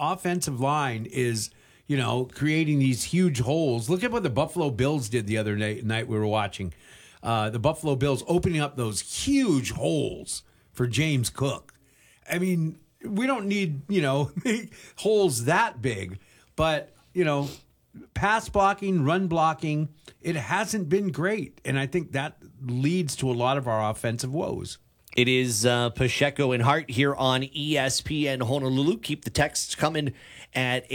offensive line is, creating these huge holes. Look at what the Buffalo Bills did the other night we were watching. The Buffalo Bills opening up those huge holes for James Cook. I mean, we don't need, holes that big, but, pass blocking, run blocking, it hasn't been great. And I think that leads to a lot of our offensive woes. It is Pacheco and Hart here on ESPN Honolulu. Keep the texts coming at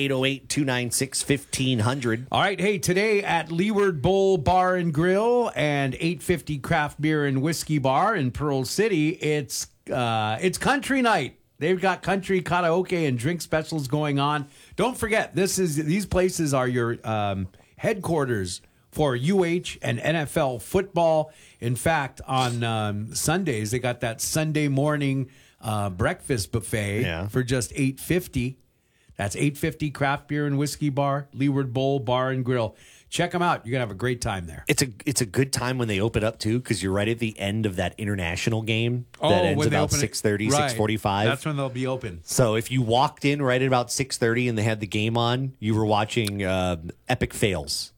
808-296-1500. All right. Hey, today at Leeward Bowl Bar and Grill and 850 Craft Beer and Whiskey Bar in Pearl City, it's country night. They've got country karaoke and drink specials going on. Don't forget, these places are your headquarters for UH and NFL football. In fact, on Sundays, they got that Sunday morning breakfast buffet for just $8.50. That's $8.50 Craft Beer and Whiskey Bar, Leeward Bowl Bar and Grill. Check them out. You're going to have a great time there. It's a good time when they open up, too, because you're right at the end of that international game that ends about 6:30, 6:45. That's when they'll be open. So if you walked in right at about 6:30 and they had the game on, you were watching epic fails.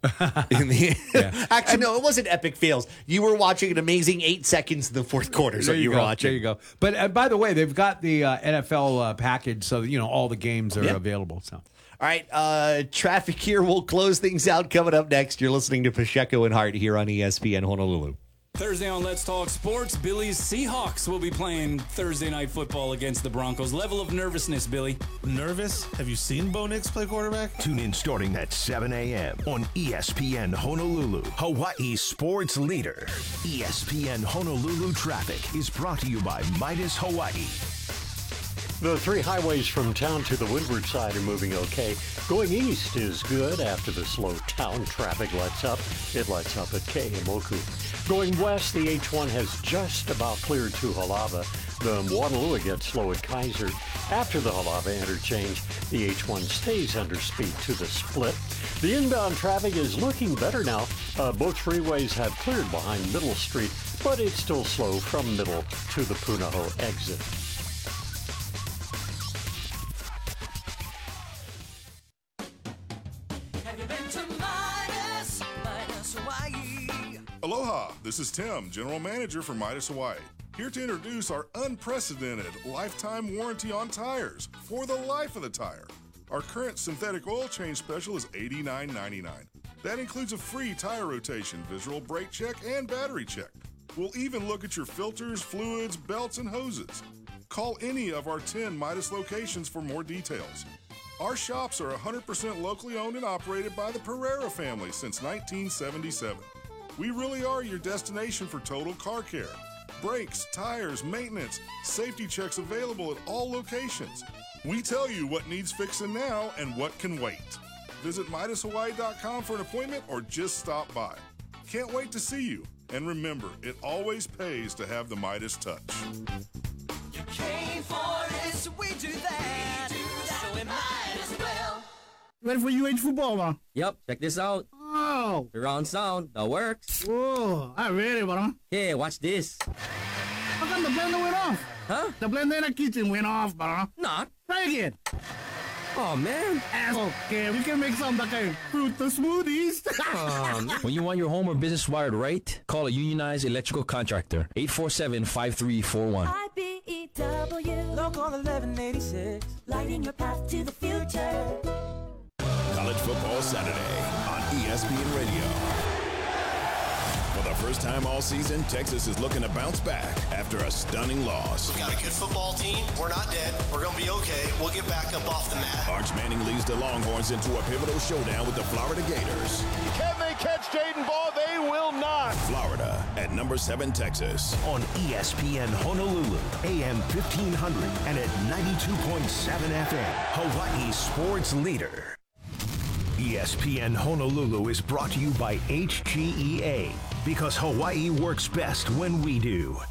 Actually, no, it wasn't epic fails. You were watching an amazing 8 seconds in the fourth quarter. So you were watching. There you go. But by the way, they've got the NFL package, so all the games are available. So. All right, traffic here. We'll close things out coming up next. You're listening to Pacheco and Hart here on ESPN Honolulu. Thursday on Let's Talk Sports, Billy's Seahawks will be playing Thursday night football against the Broncos. Level of nervousness, Billy. Nervous? Have you seen Bo Nix play quarterback? Tune in starting at 7 a.m. on ESPN Honolulu, Hawaii's sports leader. ESPN Honolulu Traffic is brought to you by Midas Hawaii. The three highways from town to the windward side are moving okay. Going east is good after the slow town traffic lets up. It lets up at Ke'emoku. Going west, the H1 has just about cleared to Halava. The Waterloo gets slow at Kaiser. After the Halava interchange, the H1 stays under speed to the split. The inbound traffic is looking better now. Both freeways have cleared behind Middle Street, but it's still slow from Middle to the Punahou exit. Aloha, this is Tim, General Manager for Midas Hawaii. Here to introduce our unprecedented lifetime warranty on tires for the life of the tire. Our current synthetic oil change special is $89.99. That includes a free tire rotation, visual brake check, and battery check. We'll even look at your filters, fluids, belts, and hoses. Call any of our 10 Midas locations for more details. Our shops are 100% locally owned and operated by the Pereira family since 1977. We really are your destination for total car care. Brakes, tires, maintenance, safety checks available at all locations. We tell you what needs fixing now and what can wait. Visit MidasHawaii.com for an appointment or just stop by. Can't wait to see you. And remember, it always pays to have the Midas touch. You came for it, so we do that. So we might as well. Ready for UH football, man? Yep, check this out. Oh. Surround sound, that works. Whoa, I'm ready, bro. Hey, watch this. How come the blender went off? Huh? The blender in the kitchen went off, bro. Not. Try again. Oh, man. Okay, we can make some that can fruit the smoothies. When you want your home or business wired right, call a unionized electrical contractor. 847-5341. IBEW Local 1186, lighting your path to the future. College Football Saturday on ESPN Radio. For the first time all season, Texas is looking to bounce back after a stunning loss. We got a good football team. We're not dead. We're going to be okay. We'll get back up off the mat. Arch Manning leads the Longhorns into a pivotal showdown with the Florida Gators. Can they catch Jaden Ball? They will not. Florida at number 7 Texas. On ESPN Honolulu, AM 1500 and at 92.7 FM, Hawaii's sports leader. ESPN Honolulu is brought to you by HGEA, because Hawaii works best when we do.